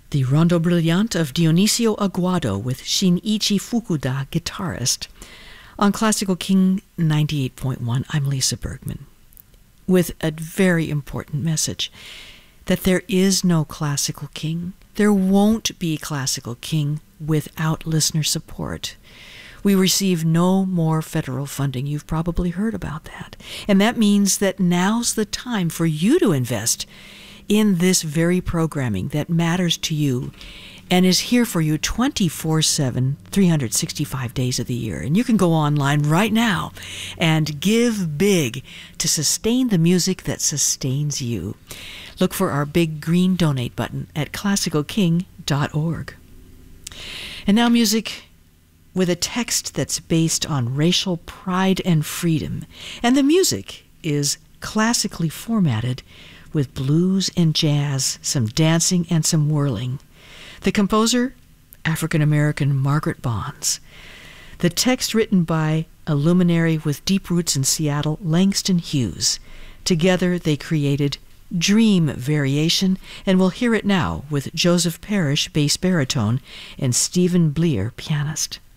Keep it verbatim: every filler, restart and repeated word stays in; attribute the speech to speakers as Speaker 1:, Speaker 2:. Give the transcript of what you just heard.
Speaker 1: The Rondo Brillante of Dionisio Aguado with Shinichi Fukuda, guitarist. On Classical King ninety-eight point one, I'm Lisa Bergman, with a very important message, that there is no Classical King. There won't be Classical King without listener support. We receive no more federal funding. You've probably heard about that. And that means that now's the time for you to invest in this very programming that matters to you and is here for you twenty-four seven, three hundred sixty-five days of the year. And you can go online right now and give big to sustain the music that sustains you. Look for our big green donate button at classical king dot org. And now music with a text that's based on racial pride and freedom. And the music is classically formatted with blues and jazz, some dancing and some whirling. The composer, African-American Margaret Bonds. The text written by a luminary with deep roots in Seattle, Langston Hughes. Together they created Dream Variation, and we'll hear it now with Joseph Parrish, bass baritone, and Stephen Bleer, pianist.